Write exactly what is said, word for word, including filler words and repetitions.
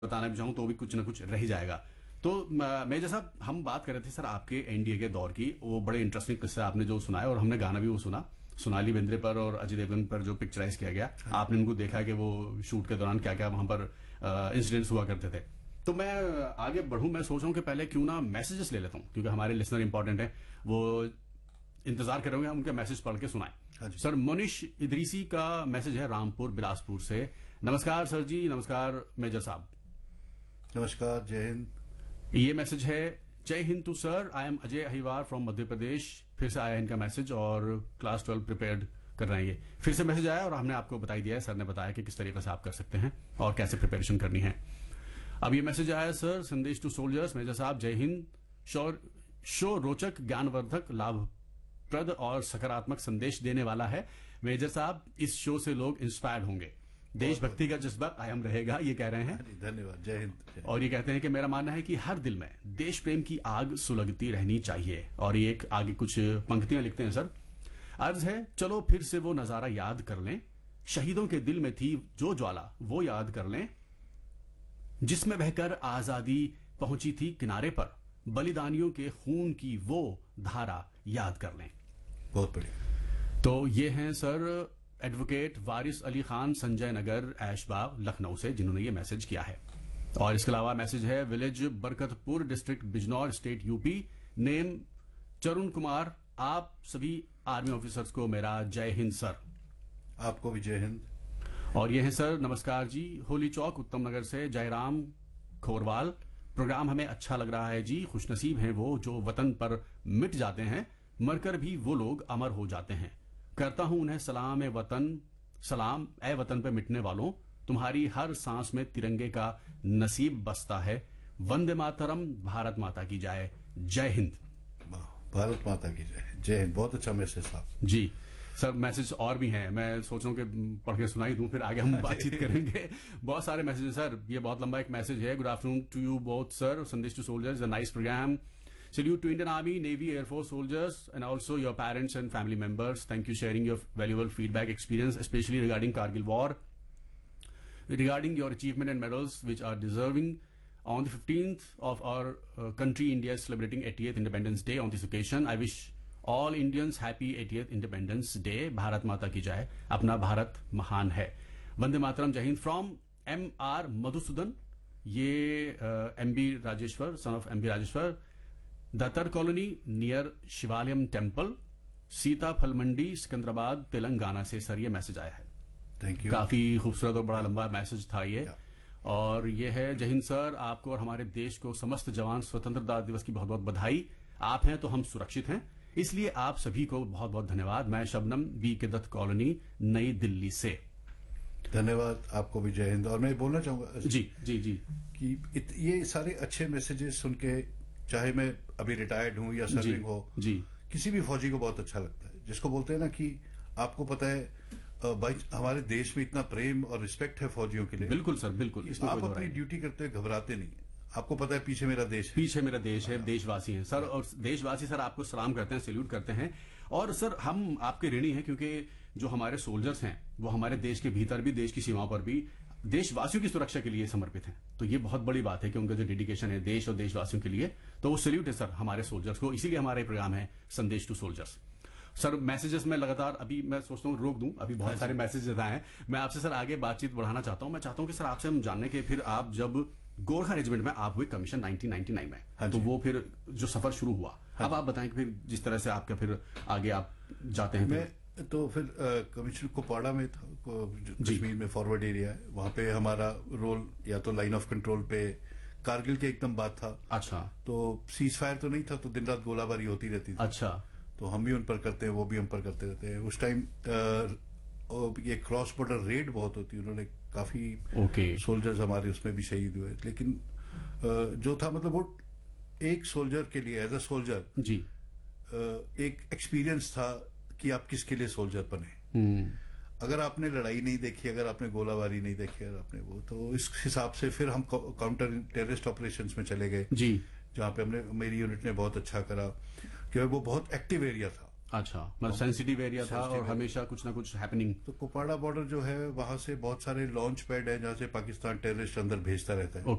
बताना भी चाहूँ तो भी कुछ ना कुछ रह ही जाएगा। तो म- मेजर साहब, हम बात कर रहे थे सर आपके एनडीए के दौर की। वो बड़े इंटरेस्टिंग किस्सा आपने जो सुनाया, और हमने गाना भी वो सुना सोनाली बेंद्रे पर और अजय देवगन पर जो पिक्चराइज किया गया। आपने उनको देखा कि वो शूट के दौरान क्या क्या वहां पर इंसिडेंट्स हुआ करते थे। तो मैं आगे बढ़ूं, मैं सोच रहा हूं कि पहले क्यों ना मैसेजेस ले लेता हूं, क्योंकि हमारे लिसनर इंपॉर्टेंट है, वो इंतजार करेंगे हम उनके मैसेज पढ़ के सुनाएं। सर मोनिश इदरीसी का मैसेज है रामपुर बिलासपुर से। नमस्कार सर जी। नमस्कार मेजर साहब। नमस्कार, जय हिंद। ये मैसेज है, जय Hind to sir, I am Ajay Ahiwar from Madhya Pradesh. फिर से आया इनका मैसेज, और क्लास ट्वेल्व प्रिपेयर्ड कर रहे हैं ये। फिर से मैसेज आया और हमने आपको बताई दिया है, सर ने बताया कि किस तरीके से आप कर सकते हैं और कैसे प्रिपरेशन करनी है। अब ये मैसेज आया, सर संदेश टू सोल्जर्स, मेजर साहब जय हिंद। शो शो रोचक, ज्ञानवर्धक, लाभप्रद और सकारात्मक संदेश देने वाला है। मेजर साहब, इस शो से लोग इंस्पायर्ड होंगे, देशभक्ति का जज्बा कायम रहेगा, ये कह रहे हैं। धन्यवाद, जय हिंद। और ये कहते हैं कि मेरा मानना है कि हर दिल में देश प्रेम की आग सुलगती रहनी चाहिए। और ये एक आगे कुछ पंक्तियां लिखते हैं, सर अर्ज है, चलो फिर से वो नजारा याद कर लें, शहीदों के दिल में थी जो ज्वाला वो याद कर लें, जिसमें बहकर आजादी पहुंची थी किनारे पर, बलिदानियों के खून की वो धारा याद कर लें। बहुत बढ़िया। तो ये हैं सर एडवोकेट वारिस अली खान, संजय नगर, ऐशबाग, लखनऊ से, जिन्होंने ये मैसेज किया है। और इसके अलावा मैसेज है, village Barkatpur, district Bijnor, state UP, name चरुण Kumar. आप सभी आर्मी ऑफिसर्स को मेरा जय हिंद सर। आपको भी जय हिंद। और ये है सर, नमस्कार जी, होली चौक, उत्तम नगर से जयराम खोरवाल। प्रोग्राम हमें अच्छा लग रहा है जी। खुशनसीब हैं वो जो वतन पर मिट जाते हैं, मरकर भी वो लोग अमर हो जाते हैं। करता हूं उन्हें सलाम ए वतन, सलाम ए वतन पे मिटने वालों, तुम्हारी हर सांस में तिरंगे का नसीब बसता है। वंदे मातरम, भारत माता की जय। जय हिंद। भारत माता की जय। जय हिंद। बहुत अच्छा मैसेज साहब जी। सर मैसेज और भी हैं, मैं सोच रहा हूं कि पढ़ के सुनाई दूं, फिर आगे हम बातचीत करेंगे। बहुत सारे मैसेज सर, ये बहुत लंबा एक मैसेज है। Good afternoon to you both sir, संदेश to soldiers, a nice program. Salute to Indian Army, Navy, Air Force soldiers, and also your parents and family members. Thank you sharing your valuable feedback experience, especially regarding Kargil War, regarding your achievement and medals, which are deserving. On the fifteenth of our uh, country, India is celebrating eightieth Independence Day. On this occasion, I wish all Indians happy eightieth Independence Day. Bharat Mata ki jai. अपना भारत महान है। वंदे मातरम, जय Hind. From M R Madhusudan, ये M B Rajeshwar, son of M B Rajeshwar, दत्तर colony near शिवालयम temple, Sita फल मंडी, सिकंदराबाद, तेलंगाना से sir ये message आया है। Thank you. काफी खूबसूरत और बड़ा लंबा मैसेज था ये। और ये है, जय हिंद सर, आपको और हमारे देश को समस्त जवान स्वतंत्रता दिवस की बहुत बहुत बधाई। आप हैं तो हम सुरक्षित हैं, इसलिए आप सभी को बहुत बहुत धन्यवाद। मैं शबनम, बी के दत्त कॉलोनी, नई दिल्ली से। धन्यवाद, आपको भी जय हिंद। और मैं बोलना चाहूंगा जी जी जी कि इत, ये सारे अच्छे मैसेजेस सुन के, चाहे मैं अभी रिटायर्ड हूं या सर्विंग हो, जी, किसी भी फौजी को बहुत अच्छा लगता है, जिसको बोलते हैं ना कि आपको पता है भाई हमारे देश में इतना प्रेम और रिस्पेक्ट है फौजियों के लिए। बिल्कुल सर, बिल्कुल। आप अपनी ड्यूटी करते हुए घबराते नहीं है, आपको पता है पीछे मेरा देश है। पीछे मेरा देश है, देशवासी हैं सर, और देशवासी सर आपको सलाम करते हैं, सैल्यूट करते हैं। और सर हम आपके ऋणी हैं, क्योंकि जो हमारे सोल्जर्स हैं वो हमारे देश के भीतर भी, देश की सीमाओं पर भी देशवासियों की सुरक्षा के लिए समर्पित हैं। तो ये बहुत बड़ी बात है कि उनका जो डेडिकेशन है देश और देशवासियों के लिए, तो वो सैल्यूट है सर हमारे सोल्जर्स को। इसीलिए हमारा प्रोग्राम है संदेश टू सोल्जर्स। सर मैसेजेस में लगातार, अभी मैं सोचता हूँ रोक दूं, अभी बहुत सारे मैसेजेस आए हैं। मैं आपसे सर आगे बातचीत बढ़ाना चाहता हूं। मैं चाहता हूं कि सर आपसे हम जानने के, फिर आप जब गोरखा रेजिमेंट में आप हुए कमीशन नाइनटीन नाइंटी नाइन में, तो वो फिर जो सफर शुरू हुआ, अब आप बताएं कि फिर जिस तरह से आपका फिर आगे आप जाते हैं। मैं तो फिर कमीशन कुपवाड़ा में था, कश्मीर में फॉरवर्ड एरिया है, वहां पे हमारा रोल या तो लाइन ऑफ कंट्रोल पे, कारगिल के एकदम बाद था। अच्छा। तो सीज फायर तो नहीं था, तो दिन रात गोलाबारी होती रहती थी। अच्छा। तो हम भी उन पर करते हैं, वो भी हम पर करते रहते हैं। उस टाइम ये क्रॉस बॉर्डर रेड बहुत होती है, उन्होंने काफी ओके सोल्जर्स हमारे उसमें भी शहीद हुए। लेकिन जो था, मतलब वो एक सोल्जर के लिए, एज अ सोल्जर जी, एक एक्सपीरियंस था कि आप किसके लिए सोल्जर बने। अगर आपने लड़ाई नहीं देखी, अगर आपने गोलाबारी नहीं देखी, अगर आपने वो, तो इस हिसाब से फिर हम काउंटर टेररिस्ट ऑपरेशंस में चले गए जी, जहां पे हमने, मेरी यूनिट ने बहुत अच्छा करा, क्योंकि वो बहुत एक्टिव एरिया था। अच्छा, मतलब सेंसिटिव एरिया था और हमेशा कुछ ना कुछ हैपनिंग। तो कुपवाड़ा बॉर्डर जो है, वहां से बहुत सारे लॉन्च पैड है जहां से पाकिस्तान टेररिस्ट अंदर भेजता रहता है।